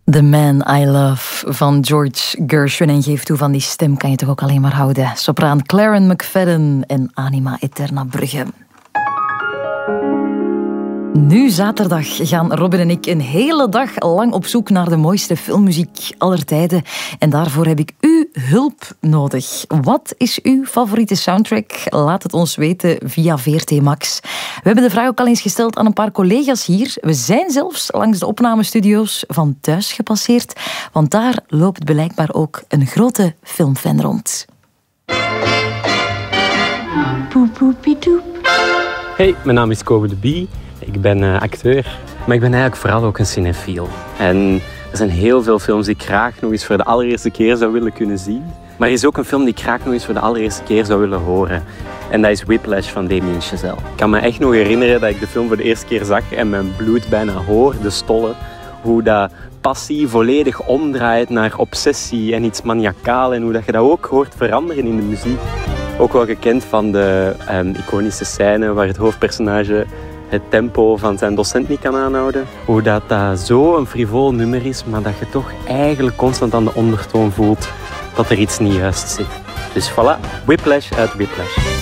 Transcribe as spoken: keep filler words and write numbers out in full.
The Man I Love van George Gershwin. En geef toe, van die stem kan je toch ook alleen maar houden. Sopraan Claren McFadden en Anima Eterna Brugge. Nu zaterdag gaan Robin en ik een hele dag lang op zoek naar de mooiste filmmuziek aller tijden. En daarvoor heb ik uw hulp nodig. Wat is uw favoriete soundtrack? Laat het ons weten via V R T Max. We hebben de vraag ook al eens gesteld aan een paar collega's hier. We zijn zelfs langs de opnamestudio's van thuis gepasseerd. Want daar loopt blijkbaar ook een grote filmfan rond. Hey, mijn naam is Kobe de Bie. Ik ben uh, acteur, maar ik ben eigenlijk vooral ook een cinefiel. En er zijn heel veel films die ik graag nog eens voor de allereerste keer zou willen kunnen zien. Maar er is ook een film die ik graag nog eens voor de allereerste keer zou willen horen. En dat is Whiplash van Damien Chazelle. Ik kan me echt nog herinneren dat ik de film voor de eerste keer zag en mijn bloed bijna hoorde stollen. Hoe dat passie volledig omdraait naar obsessie en iets maniacaal. En hoe dat je dat ook hoort veranderen in de muziek. Ook wel gekend van de um, iconische scène waar het hoofdpersonage het tempo van zijn docent niet kan aanhouden. Hoe dat, dat zo een frivol nummer is, maar dat je toch eigenlijk constant aan de ondertoon voelt dat er iets niet juist zit. Dus voilà, Whiplash uit Whiplash.